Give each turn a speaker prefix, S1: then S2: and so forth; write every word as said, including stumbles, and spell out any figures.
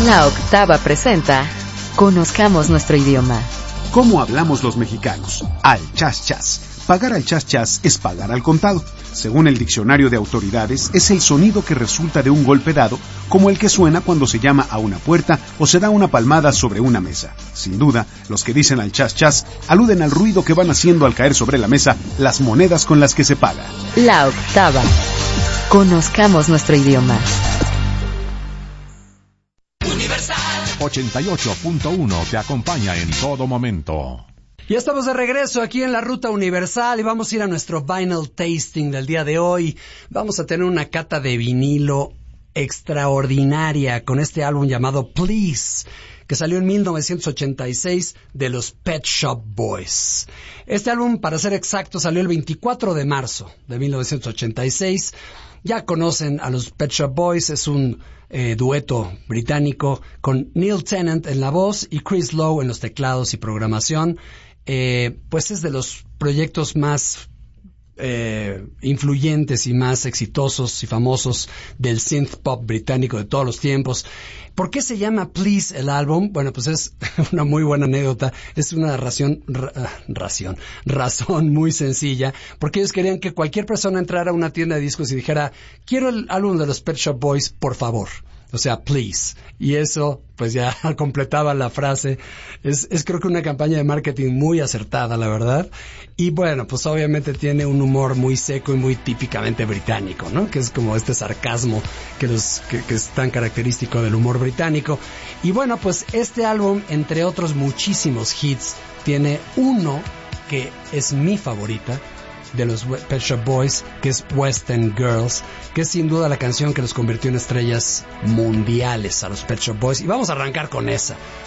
S1: La Octava presenta Conozcamos nuestro idioma.
S2: ¿Cómo hablamos los mexicanos? Al chas chas. Pagar al chas chas es pagar al contado. Según el diccionario de autoridades, es el sonido que resulta de un golpe dado, como el que suena cuando se llama a una puerta o se da una palmada sobre una mesa. Sin duda, los que dicen al chas chas aluden al ruido que van haciendo al caer sobre la mesa las monedas con las que se paga.
S1: La Octava. Conozcamos nuestro idioma.
S3: ochenta y ocho punto uno te acompaña en todo momento.
S4: Ya estamos de regreso aquí en la Ruta Universal y vamos a ir a nuestro vinyl tasting del día de hoy. Vamos a tener una cata de vinilo extraordinaria con este álbum llamado Please, que salió en mil novecientos ochenta y seis de los Pet Shop Boys. Este álbum, para ser exacto, salió el veinticuatro de marzo de mil novecientos ochenta y seis. Ya conocen a los Pet Shop Boys, es un eh, dueto británico con Neil Tennant en la voz y Chris Lowe en los teclados y programación. Eh, pues es de los proyectos más eh, influyentes y más exitosos y famosos del synth pop británico de todos los tiempos. ¿Por qué se llama Please el álbum? Bueno, pues es una muy buena anécdota. Es una ración, ra, ración, razón muy sencilla, porque ellos querían que cualquier persona entrara a una tienda de discos y dijera, quiero el álbum de los Pet Shop Boys, por favor. O sea, please. Y eso, pues ya completaba la frase. Es, es creo que una campaña de marketing muy acertada, la verdad. Y bueno, pues obviamente tiene un humor muy seco y muy típicamente británico, ¿no? Que es como este sarcasmo que, los, que, que es tan característico del humor británico. Y bueno, pues este álbum, entre otros muchísimos hits, tiene uno que es mi favorita de los Pet Shop Boys, que es West End Girls, que es sin duda la canción que los convirtió en estrellas mundiales a los Pet Shop Boys. Y vamos a arrancar con esa.